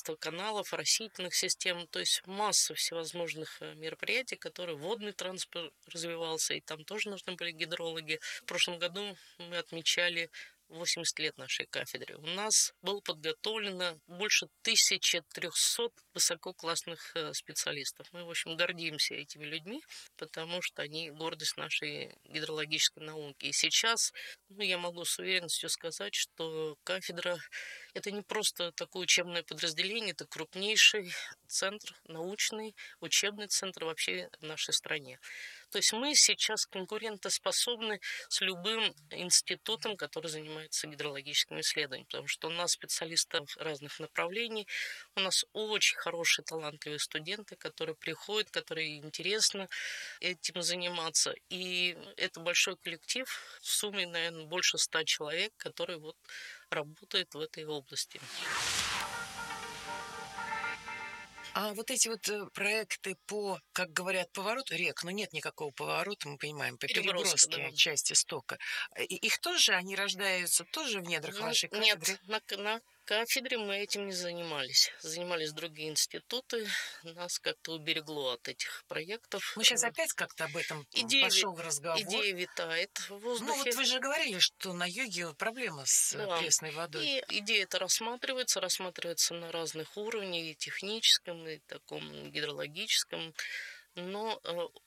строительство каналов, растительных систем, то есть масса всевозможных мероприятий, которые водный транспорт развивался, и там тоже нужны были гидрологи. В прошлом году мы отмечали 80 лет нашей кафедре. У нас было подготовлено больше 1300 высококлассных специалистов. Мы, в общем, гордимся этими людьми, потому что они гордость нашей гидрологической науки. И сейчас, я могу с уверенностью сказать, что кафедра – это не просто такое учебное подразделение, это крупнейший центр, научный, учебный центр вообще в нашей стране. То есть мы сейчас конкурентоспособны с любым институтом, который занимается гидрологическим исследованием, потому что у нас специалистов разных направлений, у нас очень хорошие, талантливые студенты, которые приходят, которые интересно этим заниматься. И это большой коллектив, в сумме, наверное, больше 100 человек, которые вот работают в этой области. А вот эти вот проекты по, как говорят, повороту рек, но нет никакого поворота, мы понимаем, по Переброска, переброске да. части стока. Их тоже, они рождаются тоже в недрах вашей кафедры? Нет, на кафедре мы этим не занимались. Занимались другие институты. Нас как-то уберегло от этих проектов. Ну, сейчас опять как-то об этом пошел разговор. Идея витает в воздухе. Ну, вот вы же говорили, что на юге проблема с пресной водой. И идея эта рассматривается на разных уровнях, и техническом, и таком гидрологическом, но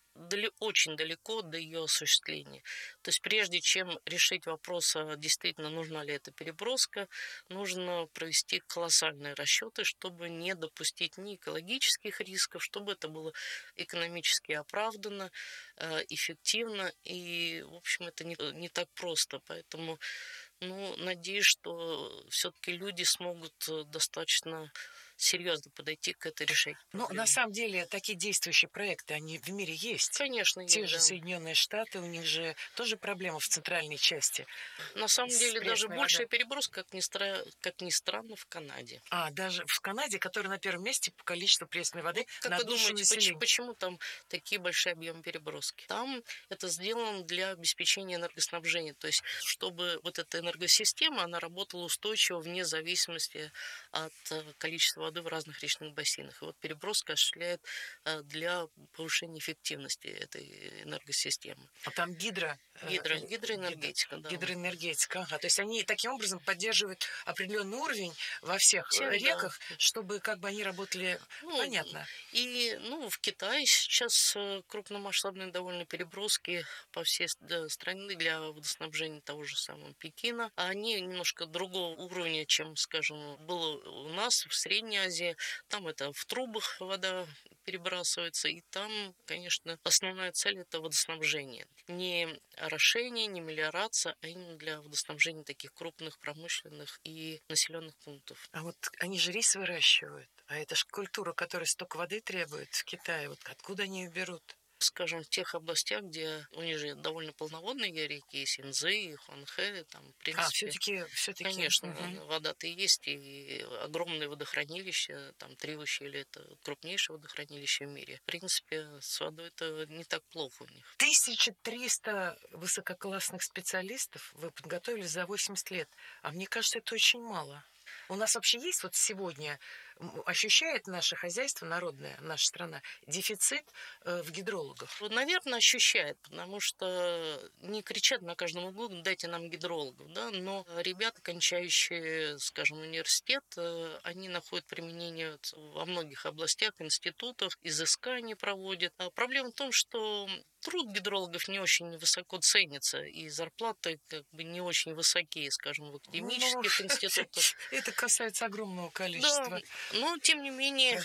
очень далеко до ее осуществления. То есть прежде чем решить вопрос, действительно нужна ли эта переброска, нужно провести колоссальные расчеты, чтобы не допустить ни экологических рисков, чтобы это было экономически оправданно, эффективно. И, в общем, это не так просто. Поэтому, надеюсь, что все-таки люди смогут достаточно серьезно подойти к этой решению. Ну, на самом деле, такие действующие проекты, они в мире есть. Конечно, Те есть, же да. Соединенные Штаты, у них же тоже проблема в центральной части. На самом деле, даже пресной большая водой. переброска, как ни странно, в Канаде. Даже в Канаде, которая на первом месте по количеству пресной воды Как на вы душу думаете, населения. почему там такие большие объемы переброски? Там это сделано для обеспечения энергоснабжения. То есть, чтобы вот эта энергосистема, она работала устойчиво вне зависимости от количества воды в разных речных бассейнах. И вот переброска осуществляет для повышения эффективности этой энергосистемы. А там Гидроэнергетика, да. Гидроэнергетика. Ага. То есть они таким образом поддерживают определенный уровень во всех реках, да. чтобы как бы они работали понятно. И в Китае сейчас крупномасштабные довольно переброски по всей стране для водоснабжения того же самого Пекина. Они немножко другого уровня, чем, скажем, было у нас в Средней Азии. Там это в трубах вода перебрасывается, и там, конечно, основная цель – это водоснабжение. Не орошение, не мелиорация, а именно для водоснабжения таких крупных промышленных и населенных пунктов. А вот они же рис выращивают, а это же культура, которая столько воды требует в Китае. Вот откуда они ее берут? Скажем, в тех областях, где у них же довольно полноводные реки, Синьцзы, Хуанхэ, там, в принципе... все-таки. Конечно, вода-то и есть, и огромные водохранилища, там, 3 ущелья, это крупнейшее водохранилище в мире. В принципе, с водой это не так плохо у них. 1300 высококлассных специалистов вы подготовили за 80 лет, а мне кажется, это очень мало. У нас вообще есть вот сегодня, ощущает наше хозяйство народное, наша страна, дефицит в гидрологах? Наверное, ощущает, потому что не кричат на каждом углу: дайте нам гидрологов, да, но ребята, кончающие, скажем, университет, они находят применение во многих областях, институтах, изыскания проводят. А проблема в том, что труд гидрологов не очень высоко ценится, и зарплаты как бы не очень высокие, скажем, в академических институтах. Это касается огромного количества. Да, но тем не менее,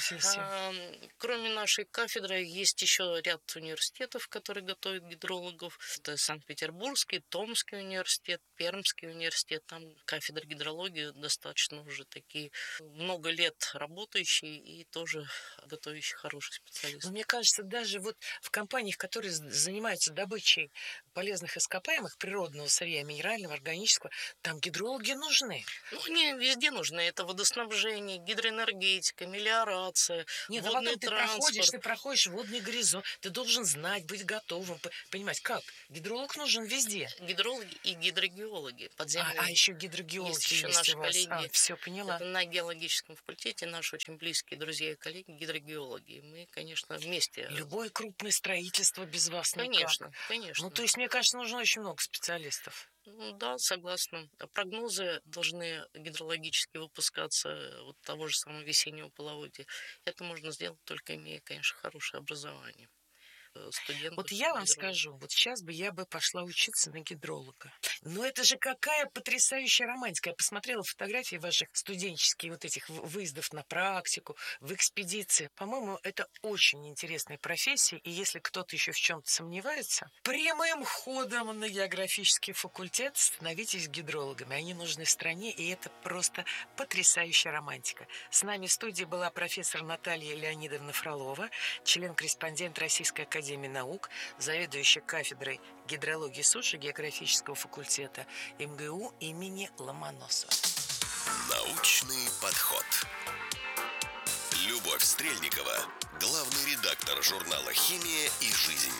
кроме нашей кафедры, есть еще ряд университетов, которые готовят гидрологов. Это Санкт-Петербургский, Томский университет, Пермский университет. Там кафедры гидрологии достаточно уже такие много лет работающие и тоже готовящие хороших специалистов. Но мне кажется, даже вот в компаниях, которые занимаются добычей полезных ископаемых, природного сырья, минерального, органического, там гидрологи нужны. Они везде нужны. Это водоснабжение, гидроэнергетика, гидроэнергетика, мелиорация, Нет, а водный потом транспорт. ты проходишь водный горизонт, ты должен знать, быть готовым, понимать, как? Гидролог нужен везде. Гидрологи и гидрогеологи А подземные. еще гидрогеологи Есть еще есть наши у вас. коллеги, Все, поняла. это на геологическом факультете, наши очень близкие друзья и коллеги, гидрогеологи. И мы, конечно, вместе. Любое крупное строительство без вас никак. Конечно, Ну, конечно. то есть, мне кажется, нужно очень много специалистов. Да, согласна. Прогнозы должны гидрологически выпускаться вот того же самого весеннего половодья. Это можно сделать только имея, конечно, хорошее образование студентов. Вот я вам гидрологов. скажу, вот сейчас бы я бы пошла учиться на гидролога. Но это же какая потрясающая романтика. Я посмотрела фотографии ваших студенческих вот этих выездов на практику, в экспедиции. По-моему, это очень интересная профессия. И если кто-то еще в чем-то сомневается, прямым ходом на географический факультет становитесь гидрологами. Они нужны стране, и это просто потрясающая романтика. С нами в студии была профессор Наталья Леонидовна Фролова, член-корреспондент Российской академии наук, заведующая кафедрой гидрологии суши географического факультета МГУ имени Ломоносова. Научный подход. Любовь Стрельникова, главный редактор журнала «Химия и жизнь».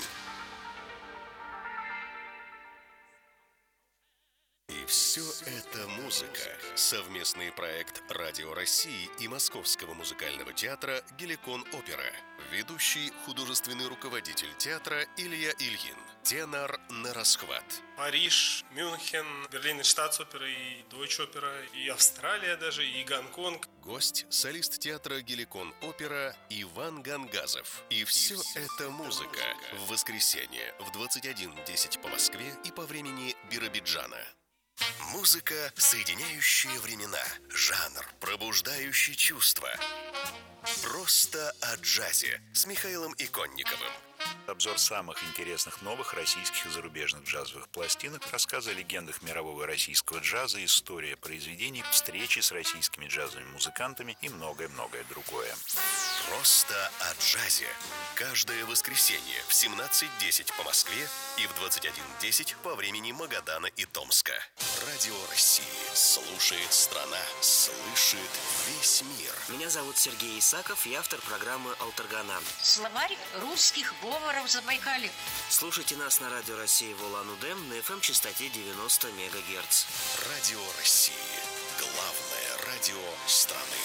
И все это музыка. Совместный проект Радио России и Московского музыкального театра «Геликон Опера». Ведущий художественный руководитель театра Илья Ильин. Тенор на расхват. Париж, Мюнхен, Берлин, Штатс-опера и Дойч-опера, и Австралия даже, и Гонконг. Гость – солист театра «Геликон Опера» Иван Гангазов. И все это музыка. В воскресенье в 21:10 по Москве и по времени Биробиджана. Музыка, соединяющая времена. Жанр, пробуждающий чувства. Просто о джазе с Михаилом Иконниковым. Обзор самых интересных новых российских и зарубежных джазовых пластинок, рассказы о легендах мирового и российского джаза, история произведений, встречи с российскими джазовыми музыкантами и многое-многое другое. Просто о джазе. Каждое воскресенье в 17:10 по Москве и в 21:10 по времени Магадана и Томска. Радио России. Слушает страна. Слышит весь мир. Меня зовут Сергей Исаков, я автор программы «Алтаргана». Словарь русских говоров Забайкалья. Слушайте нас на Радио России в Улан-Удэ на FM-частоте 90 МГц. Радио России. Главное радио страны.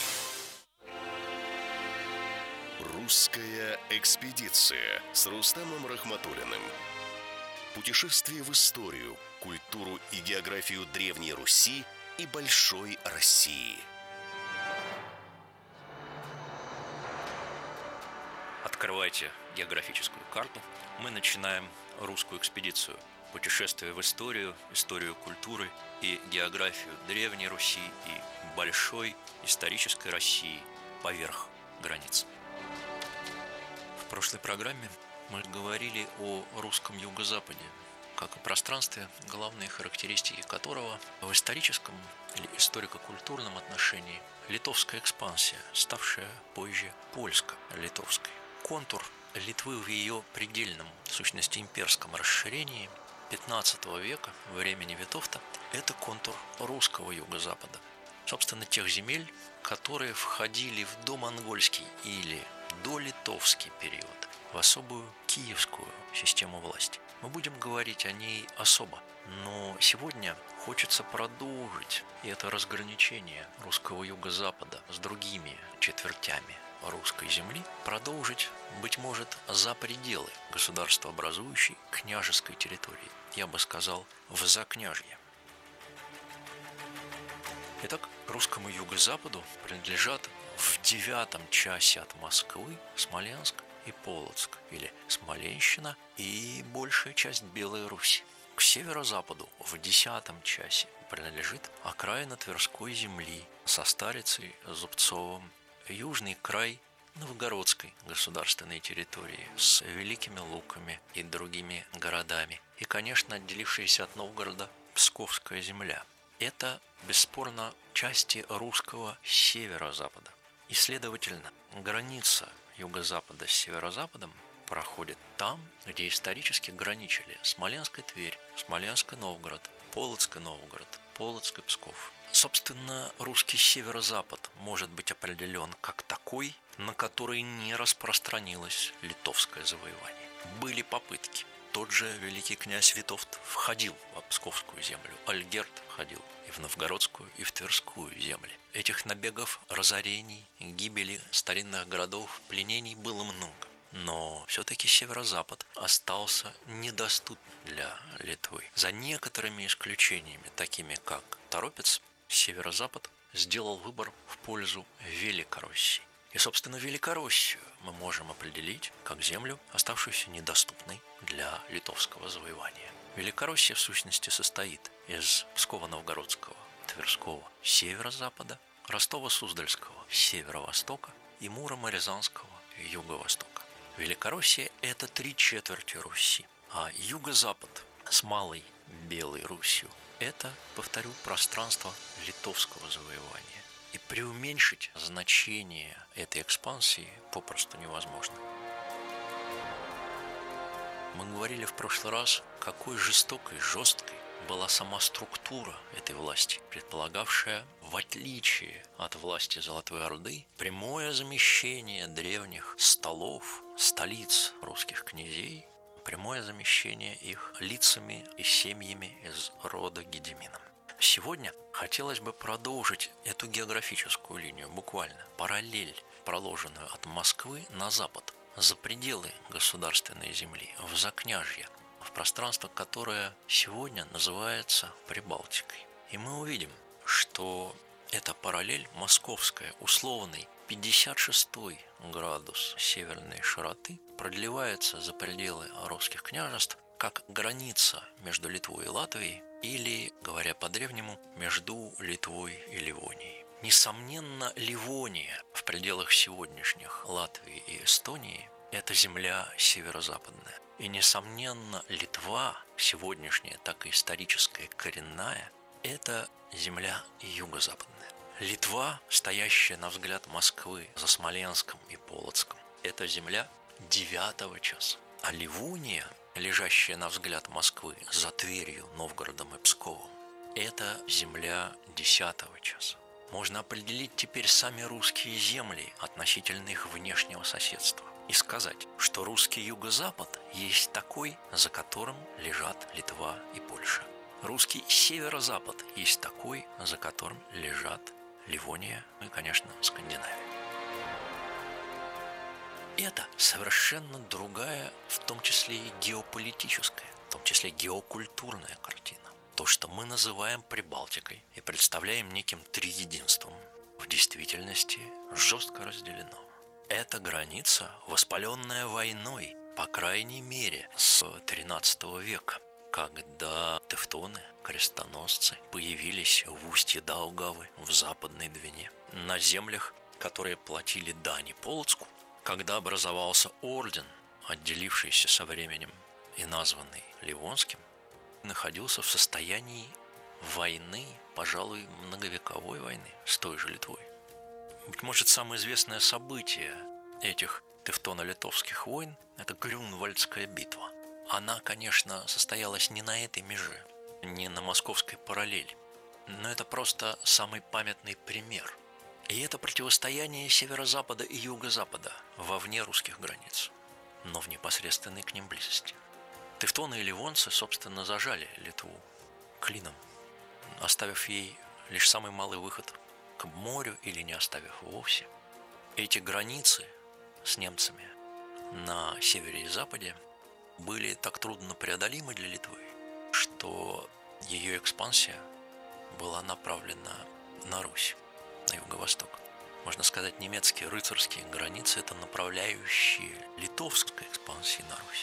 Русская экспедиция с Рустамом Рахматуллиным. Путешествие в историю, культуру и географию Древней Руси и Большой России. Открывайте географическую карту. Мы начинаем русскую экспедицию. Путешествие в историю, историю культуры и географию Древней Руси и Большой исторической России поверх границ. В прошлой программе мы говорили о русском юго-западе, как о пространстве, главные характеристики которого в историческом или историко-культурном отношении литовская экспансия, ставшая позже польско-литовской. Контур Литвы в ее предельном, в сущности, имперском расширении XV века, времени Витовта, это контур русского юго-запада. Собственно, тех земель, которые входили в домонгольский или долитовский период, в особую киевскую систему власти. Мы будем говорить о ней особо, но сегодня хочется продолжить это разграничение русского юго-запада с другими четвертями русской земли, продолжить, быть может, за пределы государствообразующей княжеской территории, я бы сказал, в закняжье. Итак, русскому юго-западу принадлежат в 9 часе от Москвы Смоленск и Полоцк, или Смоленщина и большая часть Белой Руси. К северо-западу в 10 часе принадлежит окраина Тверской земли со Старицей, Зубцовым, южный край Новгородской государственной территории с Великими Луками и другими городами. И, конечно, отделившаяся от Новгорода Псковская земля. Это, бесспорно, части русского северо-запада. И, следовательно, граница юго-запада с северо-западом проходит там, где исторически граничили Смоленская Тверь, Смоленский Новгород, Полоцкий Новгород, Полоцкий Псков, Собственно, русский северо-запад может быть определен как такой, на который не распространилось литовское завоевание. Были попытки. Тот же великий князь Витовт входил в Псковскую землю, Альгерд входил и в Новгородскую, и в Тверскую земли. Этих набегов, разорений, гибели старинных городов, пленений было много. Но все-таки северо-запад остался недоступен для Литвы. За некоторыми исключениями, такими как Торопец, северо-запад сделал выбор в пользу Великороссии. И, собственно, Великороссию мы можем определить как землю, оставшуюся недоступной для литовского завоевания. Великороссия, в сущности, состоит из Псково-Новгородского, Тверского северо-запада, Ростова-Суздальского северо-востока и Муромо-Рязанского юго-востока. Великороссия – это 3/4 Руси, а юго-запад с Малой Белой Русью – это, повторю, пространство литовского завоевания. И преуменьшить значение этой экспансии попросту невозможно. Мы говорили в прошлый раз, какой жестокой, жесткой была сама структура этой власти, предполагавшая, в отличие от власти Золотой Орды, прямое замещение древних столов, столиц русских князей, прямое замещение их лицами и семьями из рода Гедемина. Сегодня хотелось бы продолжить эту географическую линию, буквально параллель, проложенную от Москвы на запад, за пределы государственной земли, в Закняжье, в пространство, которое сегодня называется Прибалтикой. И мы увидим, что эта параллель московская, условный 56 градус северной широты, продлевается за пределы русских княжеств как граница между Литвой и Латвией, или, говоря по-древнему, между Литвой и Ливонией. Несомненно, Ливония в пределах сегодняшних Латвии и Эстонии – это земля северо-западная. И, несомненно, Литва, сегодняшняя, так и историческая, коренная – это земля юго-западная. Литва, стоящая на взгляд Москвы за Смоленском и Полоцком – это земля 9 часа. А Ливония, лежащая на взгляд Москвы за Тверью, Новгородом и Псковом, это земля 10 часа. Можно определить теперь сами русские земли относительно их внешнего соседства и сказать, что русский юго-запад есть такой, за которым лежат Литва и Польша. Русский северо-запад есть такой, за которым лежат Ливония и, конечно, Скандинавия. Это совершенно другая, в том числе и геополитическая, в том числе геокультурная картина. То, что мы называем Прибалтикой и представляем неким триединством, в действительности жестко разделено. Эта граница, воспаленная войной, по крайней мере, с XIII века, когда тевтоны, крестоносцы, появились в устье Даугавы, в Западной Двине, на землях, которые платили дани Полоцку, когда образовался орден, отделившийся со временем и названный Ливонским, находился в состоянии войны, пожалуй, многовековой войны с той же Литвой. Быть может, самое известное событие этих тевтоно-литовских войн – это Грюнвальдская битва. Она, конечно, состоялась не на этой меже, не на московской параллели, но это просто самый памятный пример. И это противостояние северо-запада и юго-запада вовне русских границ, но в непосредственной к ним близости. Тевтоны и ливонцы, собственно, зажали Литву клином, оставив ей лишь самый малый выход к морю или не оставив вовсе. Эти границы с немцами на севере и западе были так трудно преодолимы для Литвы, что ее экспансия была направлена на Русь, на юго-восток. Можно сказать, немецкие рыцарские границы – это направляющие литовской экспансии на Русь.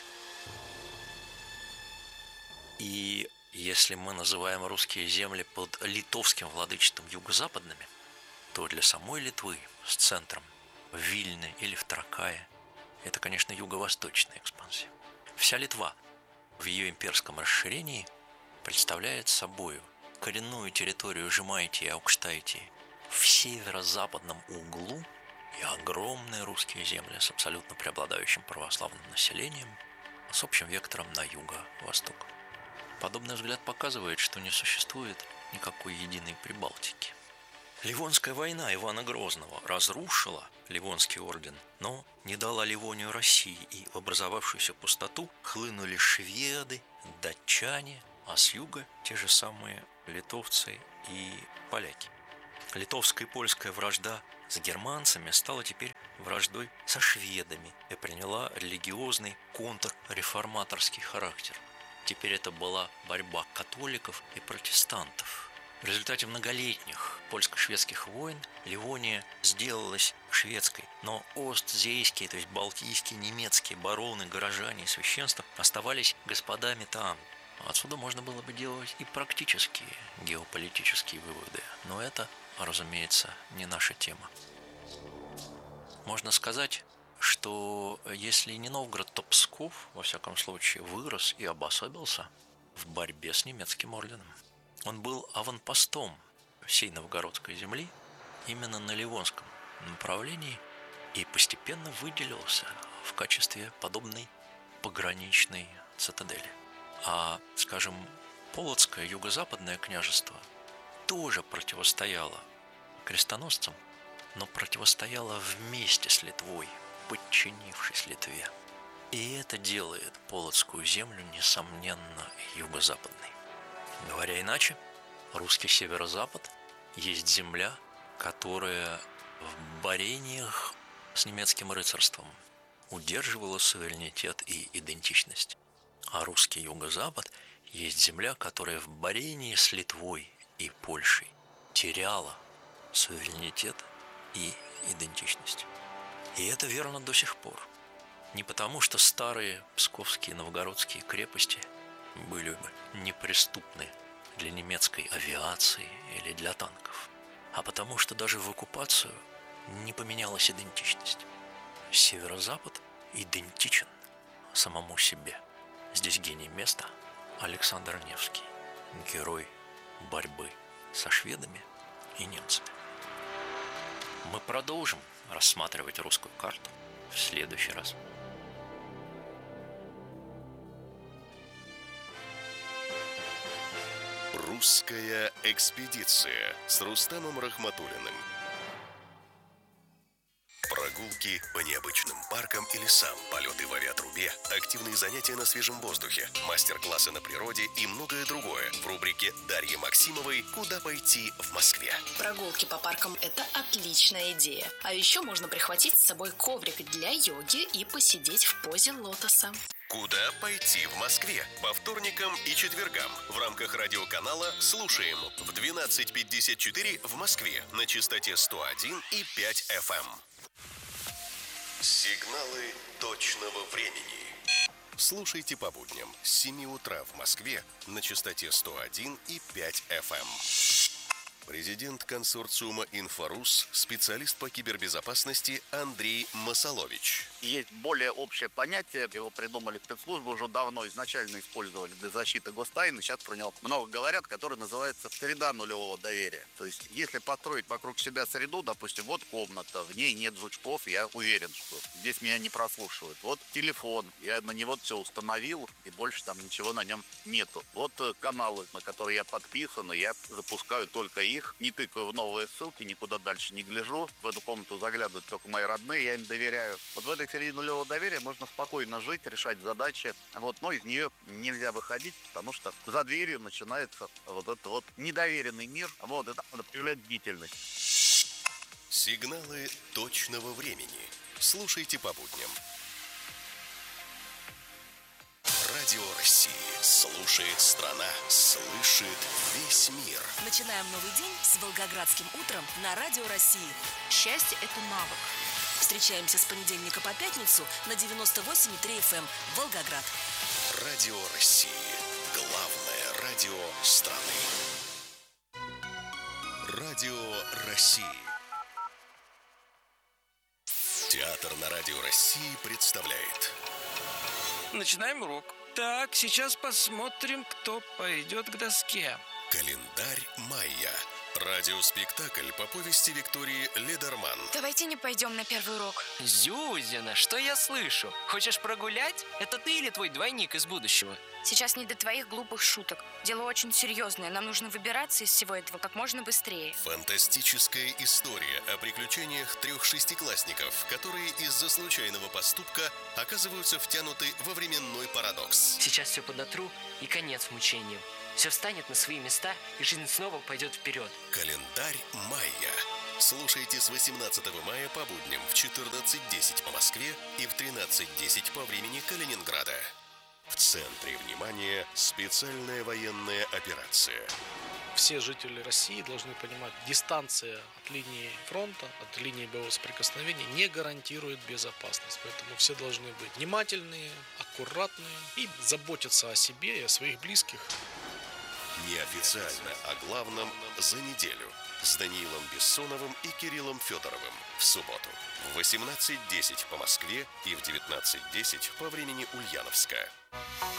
И если мы называем русские земли под литовским владычеством юго-западными, то для самой Литвы с центром в Вильне или в Тракае это, конечно, юго-восточная экспансия. Вся Литва в ее имперском расширении представляет собой коренную территорию Жемайтии и Аукштайтии в северо-западном углу и огромные русские земли с абсолютно преобладающим православным населением, с общим вектором на юго-восток. Подобный взгляд показывает, что не существует никакой единой Прибалтики. Ливонская война Ивана Грозного разрушила Ливонский орден, но не дала Ливонию России, и в образовавшуюся пустоту хлынули шведы, датчане, а с юга те же самые литовцы и поляки. Литовская и польская вражда с германцами стала теперь враждой со шведами и приняла религиозный контрреформаторский характер. Теперь это была борьба католиков и протестантов. В результате многолетних польско-шведских войн Ливония сделалась шведской, но остзейские, то есть балтийские, немецкие бароны, горожане и священство оставались господами там. Отсюда можно было бы делать и практические геополитические выводы, но это, разумеется, не наша тема. Можно сказать, что если не Новгород, то Псков, во всяком случае, вырос и обособился в борьбе с немецким орденом. Он был аванпостом всей новгородской земли именно на Ливонском направлении и постепенно выделился в качестве подобной пограничной цитадели. А, скажем, Полоцкое юго-западное княжество тоже противостояло крестоносцам, но противостояло вместе с Литвой, подчинившись Литве. И это делает Полоцкую землю, несомненно, юго-западной. Говоря иначе, русский северо-запад есть земля, которая в борениях с немецким рыцарством удерживала суверенитет и идентичность. А русский юго-запад есть земля, которая в борении с Литвой и Польшей теряла суверенитет и идентичность. И это верно до сих пор. Не потому, что старые псковские и новгородские крепости были бы неприступны для немецкой авиации или для танков, а потому что даже в оккупацию не поменялась идентичность. Северо-запад идентичен самому себе. Здесь гений места Александр Невский, герой борьбы со шведами и немцами. Мы продолжим рассматривать русскую карту в следующий раз. Русская экспедиция с Рустамом Рахматуллиным. Прогулки по необычным паркам и лесам, полеты в авиатрубе, активные занятия на свежем воздухе, мастер-классы на природе и многое другое в рубрике Дарьи Максимовой «Куда пойти в Москве». Прогулки по паркам – это отличная идея. А еще можно прихватить с собой коврик для йоги и посидеть в позе лотоса. Куда пойти в Москве? По вторникам и четвергам в рамках радиоканала «Слушаем» в 12:54 в Москве на частоте 101,5 FM. Сигналы точного времени. Слушайте по будням с 7 утра в Москве на частоте 101,5 FM. Президент консорциума «Инфорус», специалист по кибербезопасности Андрей Масолович. Есть более общее понятие, его придумали спецслужбы уже давно, изначально использовали для защиты гостайны, сейчас про него много говорят, который называется среда нулевого доверия. То есть, если построить вокруг себя среду, допустим, вот комната, в ней нет жучков, я уверен, что здесь меня не прослушивают. Вот телефон, я на него все установил, и больше там ничего на нем нету. Вот каналы, на которые я подписан, я запускаю только их, не тыкаю в новые ссылки, никуда дальше не гляжу. В эту комнату заглядывают только мои родные, я им доверяю. Вот в этой среде нулевого доверия можно спокойно жить, решать задачи. Но из нее нельзя выходить, потому что за дверью начинается вот этот вот недоверенный мир. Это надо проявлять бдительность. Сигналы точного времени. Слушайте по будням. Радио России. Слушает страна. Слышит весь мир. Начинаем новый день с Волгоградским утром на Радио России. Счастье – это навык. Встречаемся с понедельника по пятницу на 98,3 FM Волгоград. Радио России. Главное радио страны. Радио России. Театр на Радио России представляет. Начинаем урок. Так, сейчас посмотрим, кто пойдет к доске. Календарь майя Радиоспектакль по повести Виктории Ледерман. Давайте не пойдем на первый урок. Зюзина, что я слышу? Хочешь прогулять? Это ты или твой двойник из будущего? Сейчас не до твоих глупых шуток. Дело очень серьезное. Нам нужно выбираться из всего этого как можно быстрее. Фантастическая история о приключениях 3 шестиклассников, которые из-за случайного поступка оказываются втянуты во временной парадокс. Сейчас все подотру и конец мучениям. Все встанет на свои места, и жизнь снова пойдет вперед. Календарь майя. Слушайте с 18 мая по будням в 14:10 по Москве и в 13:10 по времени Калининграда. В центре внимания специальная военная операция. Все жители России должны понимать, дистанция от линии фронта, от линии боевого соприкосновения не гарантирует безопасность. Поэтому все должны быть внимательные, аккуратные и заботиться о себе и о своих близких. Неофициально о главном за неделю с Даниилом Бессоновым и Кириллом Федоровым в субботу в 18:10 по Москве и в 19:10 по времени Ульяновска.